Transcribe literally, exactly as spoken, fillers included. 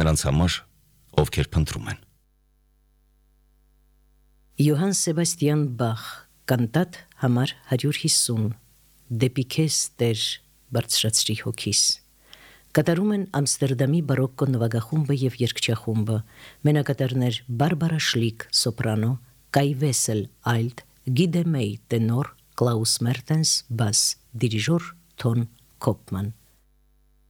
նրանց համար, ովքեր փնտրում են։ Յոհան Սեբաստիան Բախ, կանտատ համար հարյուր հիսուն, դեպի քեզ Տեր բարձրացրի հոգիս։ Կատարում են Ամստերդամի բարոկկո նվագախումբը եւ երգչախումբը, մենակատարներ Բարբարա Շլիկ սոպրանո, Կայ Վեսել ալտ, Գիդե Մեյ տենոր, Կլաուս Մերտենս բաս, դիրիժոր Թոն Կոպման։